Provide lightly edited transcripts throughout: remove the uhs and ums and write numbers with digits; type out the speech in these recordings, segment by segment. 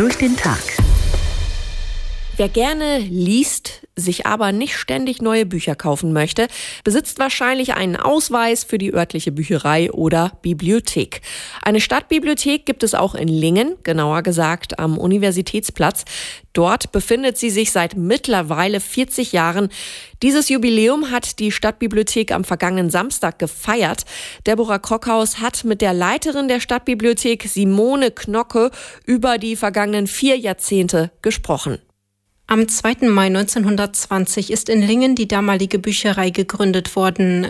durch den Tag. Wer gerne liest, sich aber nicht ständig neue Bücher kaufen möchte, besitzt wahrscheinlich einen Ausweis für die örtliche Bücherei oder Bibliothek. Eine Stadtbibliothek gibt es auch in Lingen, genauer gesagt am Universitätsplatz. Dort befindet sie sich seit mittlerweile 40 Jahren. Dieses Jubiläum hat die Stadtbibliothek am vergangenen Samstag gefeiert. Deborah Krockhaus hat mit der Leiterin der Stadtbibliothek, Simone Knocke, über die vergangenen 4 Jahrzehnte gesprochen. Am 2. Mai 1920 ist in Lingen die damalige Bücherei gegründet worden.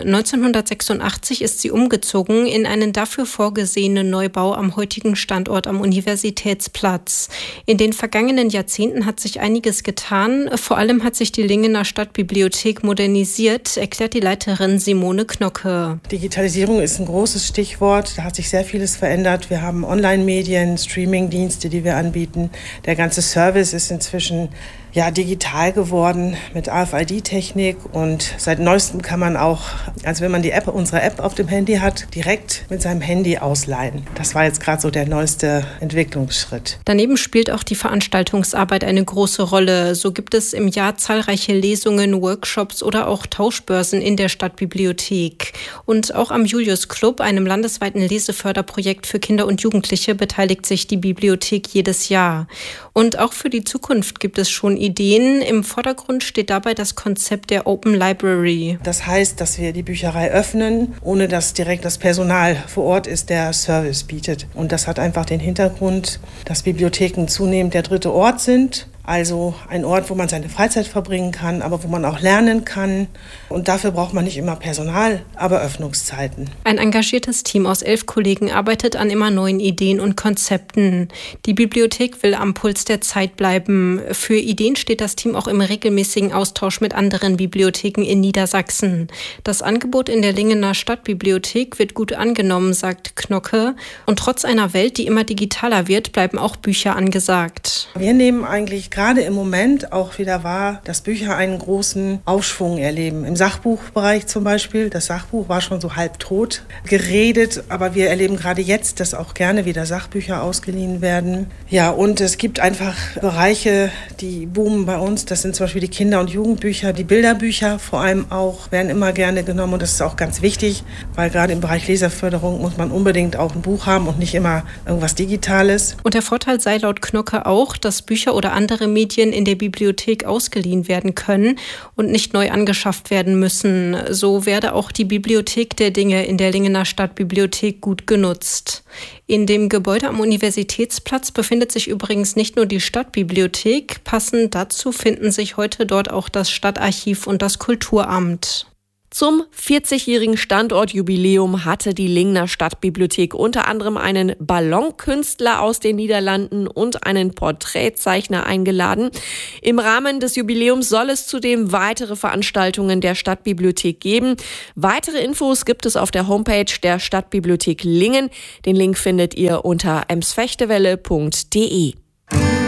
1986 ist sie umgezogen in einen dafür vorgesehenen Neubau am heutigen Standort am Universitätsplatz. In den vergangenen Jahrzehnten hat sich einiges getan. Vor allem hat sich die Lingener Stadtbibliothek modernisiert, erklärt die Leiterin Simone Knocke. Digitalisierung ist ein großes Stichwort. Da hat sich sehr vieles verändert. Wir haben Online-Medien, Streaming-Dienste, die wir anbieten. Der ganze Service ist inzwischen digital geworden mit RFID-Technik und seit neuestem kann man auch, also wenn man unsere App auf dem Handy hat, direkt mit seinem Handy ausleihen. Das war jetzt gerade so der neueste Entwicklungsschritt. Daneben spielt auch die Veranstaltungsarbeit eine große Rolle. So gibt es im Jahr zahlreiche Lesungen, Workshops oder auch Tauschbörsen in der Stadtbibliothek. Und auch am Julius Club, einem landesweiten Leseförderprojekt für Kinder und Jugendliche, beteiligt sich die Bibliothek jedes Jahr. Und auch für die Zukunft gibt es schon Ideen. Im Vordergrund steht dabei das Konzept der Open Library. Das heißt, dass wir die Bücherei öffnen, ohne dass direkt das Personal vor Ort ist, der Service bietet. Und das hat einfach den Hintergrund, dass Bibliotheken zunehmend der dritte Ort sind. Also ein Ort, wo man seine Freizeit verbringen kann, aber wo man auch lernen kann. Und dafür braucht man nicht immer Personal, aber Öffnungszeiten. Ein engagiertes Team aus 11 Kollegen arbeitet an immer neuen Ideen und Konzepten. Die Bibliothek will am Puls der Zeit bleiben. Für Ideen steht das Team auch im regelmäßigen Austausch mit anderen Bibliotheken in Niedersachsen. Das Angebot in der Lingener Stadtbibliothek wird gut angenommen, sagt Knocke. Und trotz einer Welt, die immer digitaler wird, bleiben auch Bücher angesagt. Wir nehmen eigentlich gerade im Moment auch wieder wahr, dass Bücher einen großen Aufschwung erleben. Im Sachbuchbereich zum Beispiel. Das Sachbuch war schon so halb tot geredet, aber wir erleben gerade jetzt, dass auch gerne wieder Sachbücher ausgeliehen werden. Ja, und es gibt einfach Bereiche, die boomen bei uns. Das sind zum Beispiel die Kinder- und Jugendbücher, die Bilderbücher vor allem auch, werden immer gerne genommen. Und das ist auch ganz wichtig, weil gerade im Bereich Leserförderung muss man unbedingt auch ein Buch haben und nicht immer irgendwas Digitales. Und der Vorteil sei laut Knocke auch, dass Bücher oder andere Medien in der Bibliothek ausgeliehen werden können und nicht neu angeschafft werden müssen. So werde auch die Bibliothek der Dinge in der Lingener Stadtbibliothek gut genutzt. In dem Gebäude am Universitätsplatz befindet sich übrigens nicht nur die Stadtbibliothek. Passend dazu finden sich heute dort auch das Stadtarchiv und das Kulturamt. Zum 40-jährigen Standortjubiläum hatte die Lingener Stadtbibliothek unter anderem einen Ballonkünstler aus den Niederlanden und einen Porträtzeichner eingeladen. Im Rahmen des Jubiläums soll es zudem weitere Veranstaltungen der Stadtbibliothek geben. Weitere Infos gibt es auf der Homepage der Stadtbibliothek Lingen. Den Link findet ihr unter emsfechtewelle.de.